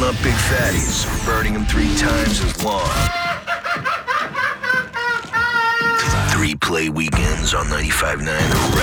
up big fatties, burning them 3 times as long. 3 play weekends on 95.9 The